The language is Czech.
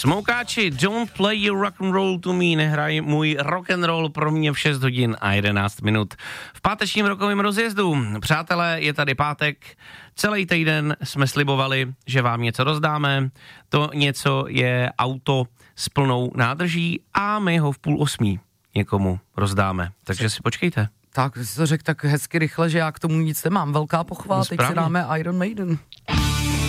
Smoukáči, Don't play your rock and roll to me, nehraj můj rock and roll pro mě v 6 hodin a 11 minut. V pátečním rokovém rozjezdu. Přátelé, je tady pátek, celý týden jsme slibovali, že vám něco rozdáme, to něco je auto s plnou nádrží a my ho v 7:30 někomu rozdáme, takže si počkejte. Tak, jsi to řekl tak hezky rychle, že já k tomu nic nemám. Velká pochvala, teď si dáme Iron Maiden.